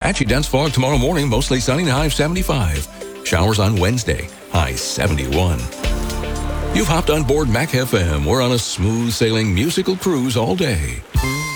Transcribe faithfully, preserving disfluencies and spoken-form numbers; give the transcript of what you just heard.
Patchy dense fog tomorrow morning, mostly sunny, high of seventy-five. Showers on Wednesday, high seventy-one. You've hopped on board Mac F M. We're on a smooth sailing musical cruise all day.